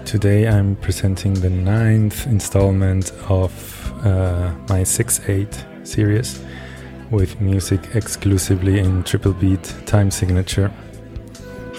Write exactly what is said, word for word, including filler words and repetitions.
Today I'm presenting the ninth installment of uh, my six eight series with music exclusively in triple beat time signature.